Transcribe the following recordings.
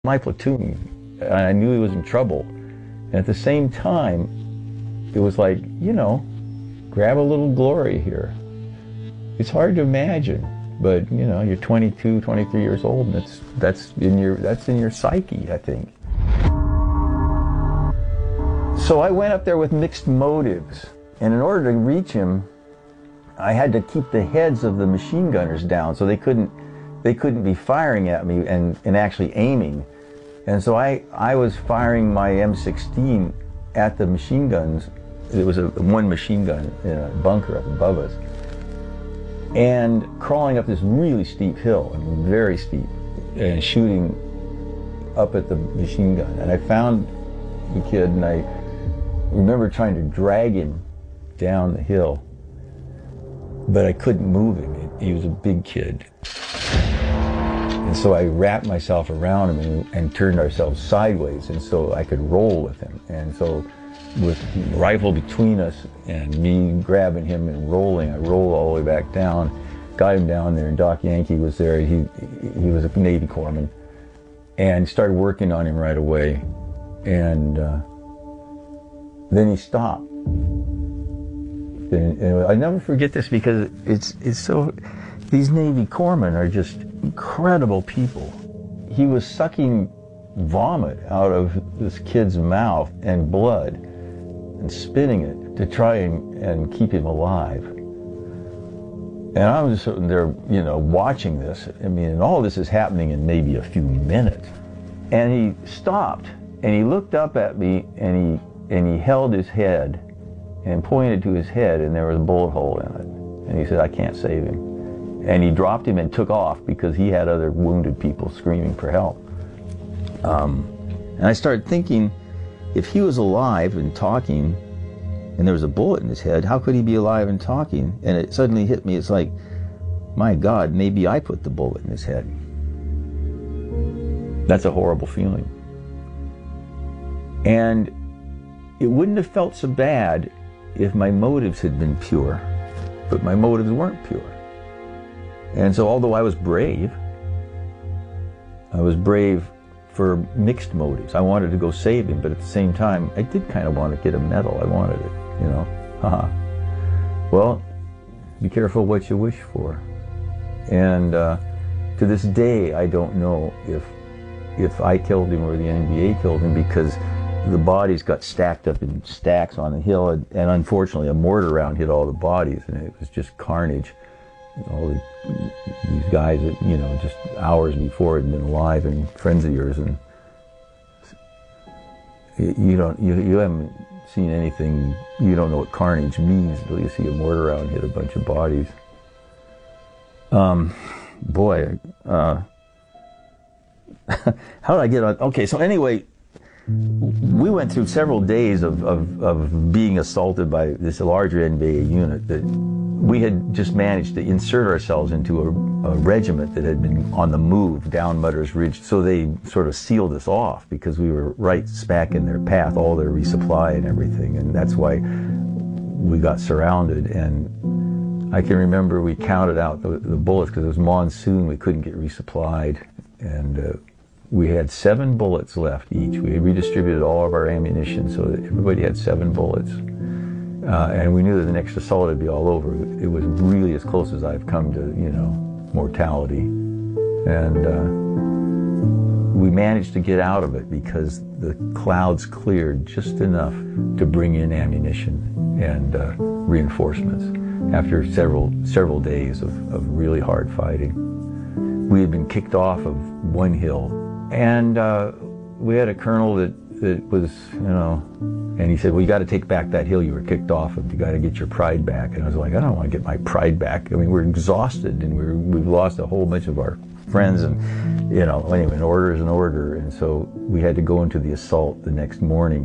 my platoon, and I knew he was in trouble. And at the same time, it was like, you know, grab a little glory here. It's hard to imagine, but you know, you're 22, 23 years old, and that's in your psyche, I think. So I went up there with mixed motives, and in order to reach him, I had to keep the heads of the machine gunners down so they couldn't be firing at me and actually aiming. And so I was firing my M16 at the machine guns. It was one machine gun in a bunker up above us, and crawling up this really steep hill, I mean, very steep, and shooting up at the machine gun. And I found the kid, and I remember trying to drag him down the hill, but I couldn't move him. He was a big kid. And so I wrapped myself around him and turned ourselves sideways, and so I could roll with him. And so with the rifle between us and me grabbing him and rolling, I rolled all the way back down, got him down there, and Doc Yankee was there. He was a Navy corpsman, and started working on him right away. And then he stopped. And I never forget this because it's so, these Navy corpsmen are just incredible people. He was sucking vomit out of this kid's mouth and blood and spitting it to try and keep him alive. And I was just there, you know, watching this. I mean, and all this is happening in maybe a few minutes. And he stopped and he looked up at me and he held his head and pointed to his head, and there was a bullet hole in it. And he said, "I can't save him." And he dropped him and took off because he had other wounded people screaming for help. And I started thinking, if he was alive and talking, and there was a bullet in his head, how could he be alive and talking? And it suddenly hit me, it's like, my God, maybe I put the bullet in his head. That's a horrible feeling. And it wouldn't have felt so bad if my motives had been pure, but my motives weren't pure. And so although I was brave for mixed motives. I wanted to go save him, but at the same time, I did kind of want to get a medal. I wanted it, you know. Well, be careful what you wish for. And to this day, I don't know if I killed him or the NBA killed him, because the bodies got stacked up in stacks on the hill, and unfortunately a mortar round hit all the bodies, and it was just carnage. All these guys that, you know, just hours before had been alive and friends of yours, and you haven't seen anything, you don't know what carnage means until you see a mortar round hit a bunch of bodies. Boy, how did I get on? Okay, so anyway, we went through several days of being assaulted by this larger NBA unit that we had just managed to insert ourselves into a regiment that had been on the move down Mudder's Ridge. So they sort of sealed us off because we were right smack in their path, all their resupply and everything. And that's why we got surrounded. And I can remember we counted out the bullets because it was monsoon. We couldn't get resupplied. And we had 7 bullets left each. We had redistributed all of our ammunition so that everybody had 7 bullets. And we knew that the next assault would be all over. It was really as close as I've come to, you know, mortality. And we managed to get out of it because the clouds cleared just enough to bring in ammunition and reinforcements after several days of really hard fighting. We had been kicked off of one hill, and we had a colonel that was, you know, and he said, well, you got to take back that hill you were kicked off of. You got to get your pride back. And I was like, I don't want to get my pride back. I mean, we're exhausted, and we've lost a whole bunch of our friends, and, you know, anyway, an order is an order. And so we had to go into the assault the next morning.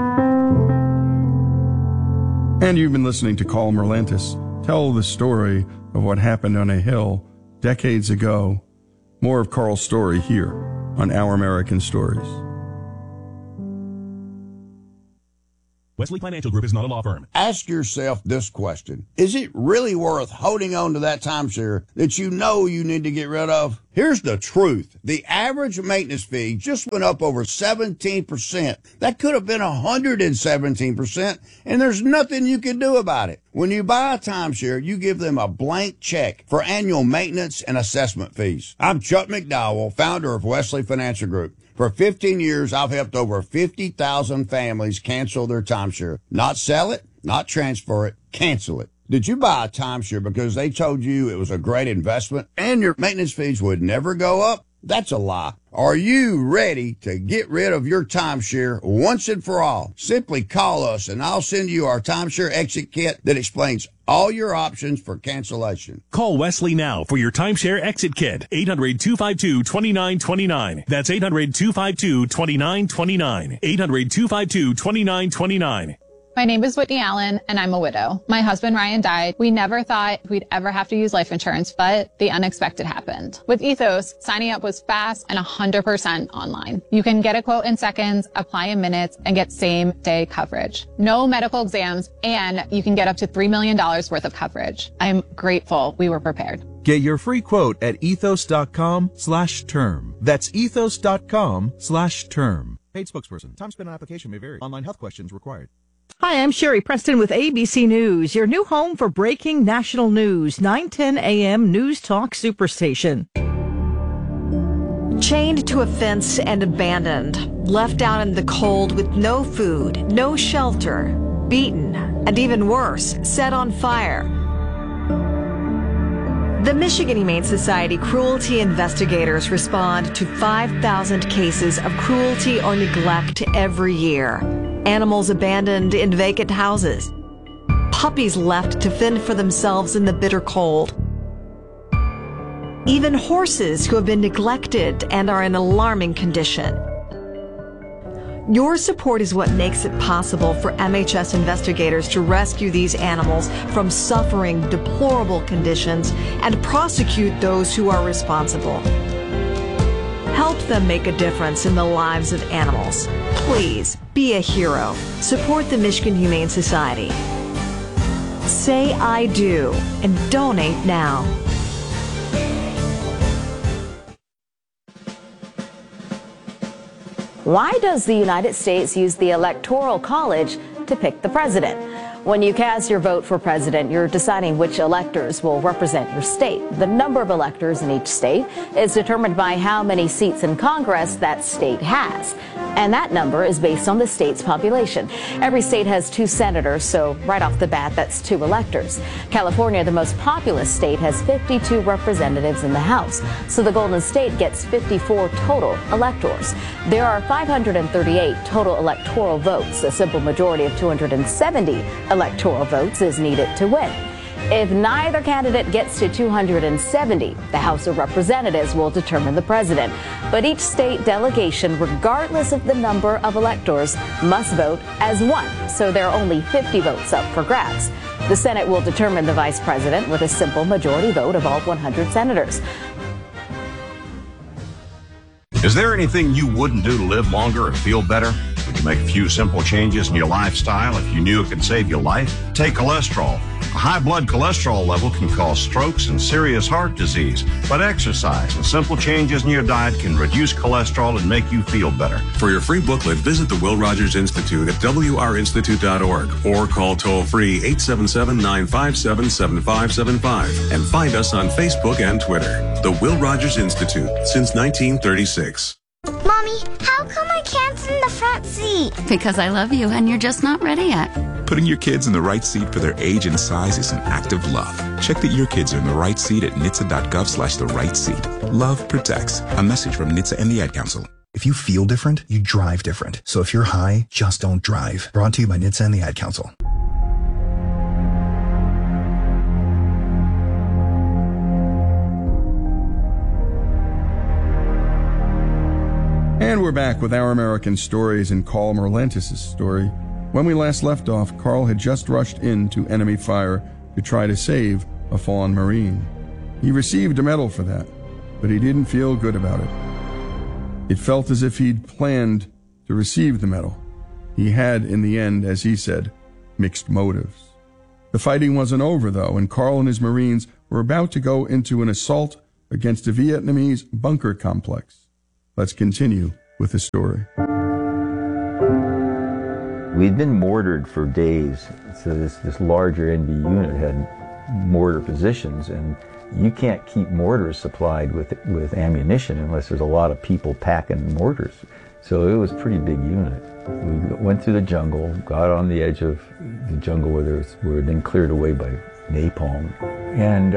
And you've been listening to Carl Merlantis tell the story of what happened on a hill decades ago. More of Carl's story here on Our American Stories. Wesley Financial Group is not a law firm. Ask yourself this question. Is it really worth holding on to that timeshare that you know you need to get rid of? Here's the truth. The average maintenance fee just went up over 17%. That could have been 117%, and there's nothing you can do about it. When you buy a timeshare, you give them a blank check for annual maintenance and assessment fees. I'm Chuck McDowell, founder of Wesley Financial Group. For 15 years, I've helped over 50,000 families cancel their timeshare. Not sell it, not transfer it, cancel it. Did you buy a timeshare because they told you it was a great investment and your maintenance fees would never go up? That's a lie. Are you ready to get rid of your timeshare once and for all? Simply call us and I'll send you our timeshare exit kit that explains all your options for cancellation. Call Wesley now for your timeshare exit kit. 800-252-2929. That's 800-252-2929. 800-252-2929. My name is Whitney Allen, and I'm a widow. My husband, Ryan, died. We never thought we'd ever have to use life insurance, but the unexpected happened. With Ethos, signing up was fast and 100% online. You can get a quote in seconds, apply in minutes, and get same-day coverage. No medical exams, and you can get up to $3 million worth of coverage. I'm grateful we were prepared. Get your free quote at ethos.com/term. That's ethos.com/term. Paid spokesperson. Time spent on application may vary. Online health questions required. Hi, I'm Sherry Preston with ABC News, your new home for breaking national news, 910 a.m. News Talk Superstation. Chained to a fence and abandoned, left out in the cold with no food, no shelter, beaten, and even worse, set on fire. The Michigan Humane Society cruelty investigators respond to 5,000 cases of cruelty or neglect every year. Animals abandoned in vacant houses. Puppies left to fend for themselves in the bitter cold. Even horses who have been neglected and are in alarming condition. Your support is what makes it possible for MHS investigators to rescue these animals from suffering deplorable conditions and prosecute those who are responsible. Help them make a difference in the lives of animals. Please be a hero. Support the Michigan Humane Society. Say I do and donate now. Why does the United States use the Electoral College to pick the president? When you cast your vote for president, you're deciding which electors will represent your state. The number of electors in each state is determined by how many seats in Congress that state has. And that number is based on the state's population. Every state has 2 senators, so right off the bat, that's 2 electors. California, the most populous state, has 52 representatives in the House, so the Golden State gets 54 total electors. There are 538 total electoral votes. A simple majority of 270 electoral votes is needed to win. If neither candidate gets to 270, the House of Representatives will determine the president. But each state delegation, regardless of the number of electors, must vote as one. So there are only 50 votes up for grabs. The Senate will determine the vice president with a simple majority vote of all 100 senators. Is there anything you wouldn't do to live longer and feel better? Would you make a few simple changes in your lifestyle if you knew it could save your life? Take cholesterol. A high blood cholesterol level can cause strokes and serious heart disease, but exercise and simple changes in your diet can reduce cholesterol and make you feel better. For your free booklet, visit the Will Rogers Institute at wrinstitute.org or call toll-free 877-957-7575 and find us on Facebook and Twitter. The Will Rogers Institute, since 1936. Mommy, how come I can't sit in the front seat? Because I love you and you're just not ready yet. Putting your kids in the right seat for their age and size is an act of love. Check that your kids are in the right seat at nhtsa.gov/the-right-seat. Love protects. A message from NHTSA and the Ad Council. If you feel different, you drive different. So if you're high, just don't drive. Brought to you by NHTSA and the Ad Council. And we're back with Our American Stories and Carl Merlantis' story. When we last left off, Carl had just rushed into enemy fire to try to save a fallen Marine. He received a medal for that, but he didn't feel good about it. It felt as if he'd planned to receive the medal. He had, in the end, as he said, mixed motives. The fighting wasn't over, though, and Carl and his Marines were about to go into an assault against a Vietnamese bunker complex. Let's continue with the story. We'd been mortared for days, so this larger NV unit had mortar positions, and you can't keep mortars supplied with ammunition unless there's a lot of people packing mortars. So it was a pretty big unit. We went through the jungle, got on the edge of the jungle where it had been cleared away by napalm, and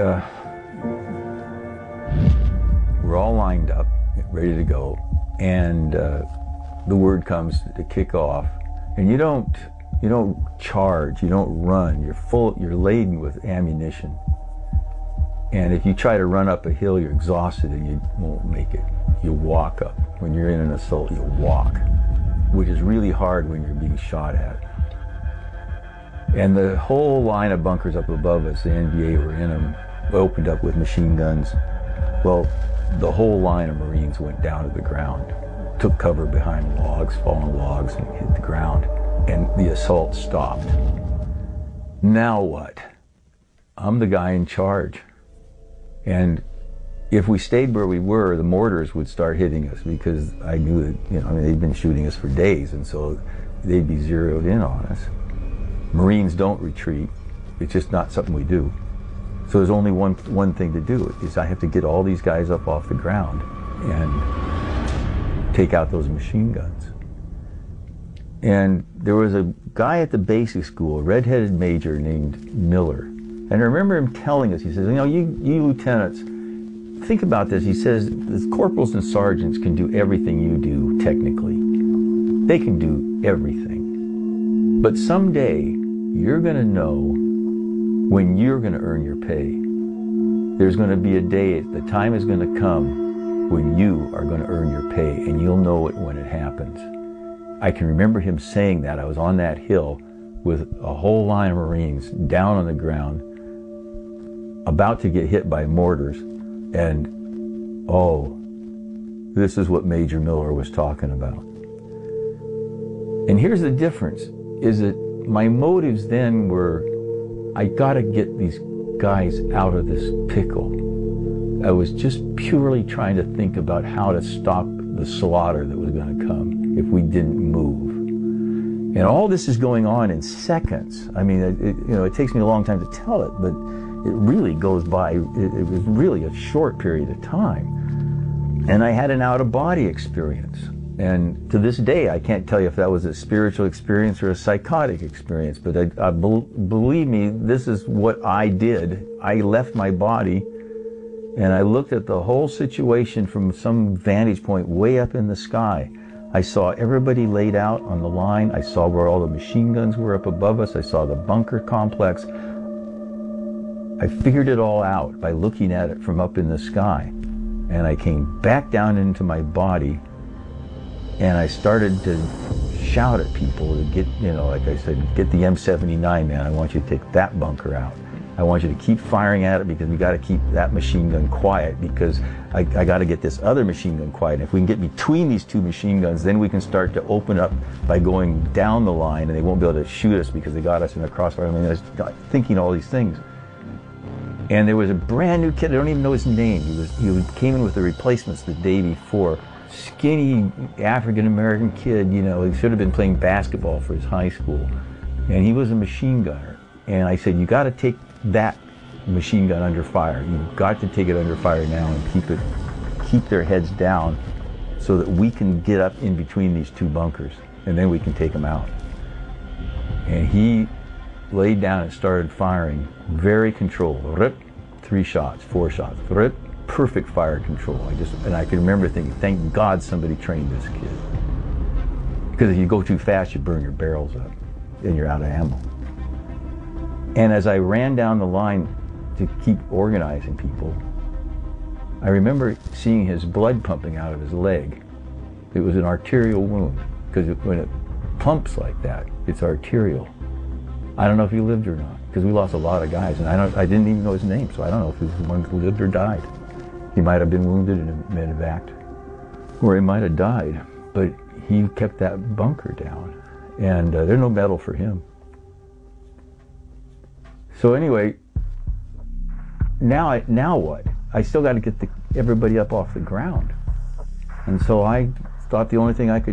we're all lined up, ready to go, and the word comes to kick off. And you don't charge, you don't run, you're laden with ammunition. And if you try to run up a hill, you're exhausted and you won't make it. You walk up. When you're in an assault, you walk, which is really hard when you're being shot at. And the whole line of bunkers up above us, the NVA were in them, opened up with machine guns. Well, the whole line of Marines went down to the ground, took cover behind logs, fallen logs, and hit the ground, and the assault stopped. Now what? I'm the guy in charge. And if we stayed where we were, the mortars would start hitting us, because I knew that, they'd been shooting us for days, and so they'd be zeroed in on us. Marines don't retreat. It's just not something we do. So there's only one thing to do, is I have to get all these guys up off the ground and take out those machine guns. And there was a guy at the basic school, a red-headed major named Miller. And I remember him telling us, he says, you lieutenants, think about this. He says, the corporals and sergeants can do everything you do technically. They can do everything. But someday, you're going to know when you're going to earn your pay. There's going to be a day, the time is going to come when you are going to earn your pay, and you'll know it when it happens. I can remember him saying that. I was on that hill with a whole line of Marines down on the ground, about to get hit by mortars, and this is what Major Miller was talking about. And here's the difference, is that my motives then were, I gotta get these guys out of this pickle. I was just purely trying to think about how to stop the slaughter that was gonna come if we didn't move. And all this is going on in seconds. I mean, it takes me a long time to tell it, but it really goes by, it was really a short period of time. And I had an out-of-body experience. And to this day, I can't tell you if that was a spiritual experience or a psychotic experience, but believe me, this is what I did. I left my body, and I looked at the whole situation from some vantage point way up in the sky. I saw everybody laid out on the line. I saw where all the machine guns were up above us. I saw the bunker complex. I figured it all out by looking at it from up in the sky. And I came back down into my body, and I started to shout at people to get, like I said, get the M79, man. I want you to take that bunker out. I want you to keep firing at it, because we got to keep that machine gun quiet, because I got to get this other machine gun quiet. And if we can get between these two machine guns, then we can start to open up by going down the line, and they won't be able to shoot us because they got us in a crossfire. I mean, I was thinking all these things. And there was a brand new kid, I don't even know his name. He came in with the replacements the day before. Skinny African-American kid, he should have been playing basketball for his high school. And he was a machine gunner. And I said, you got to take that machine gun under fire. You've got to take it under fire now and keep their heads down so that we can get up in between these two bunkers, and then we can take them out. And he laid down and started firing, very controlled. Rip, 3 shots, 4 shots. Rip, perfect fire control. And I can remember thinking, thank God somebody trained this kid. Because if you go too fast, you burn your barrels up, and you're out of ammo. And as I ran down the line to keep organizing people, I remember seeing his blood pumping out of his leg. It was an arterial wound, because when it pumps like that, it's arterial. I don't know if he lived or not, because we lost a lot of guys, and I didn't even know his name, so I don't know if he was the one who lived or died. He might have been wounded in a medevac, or he might have died, but he kept that bunker down. And there's no medal for him. So anyway, now what? I still got to get everybody up off the ground. And so I thought the only thing I could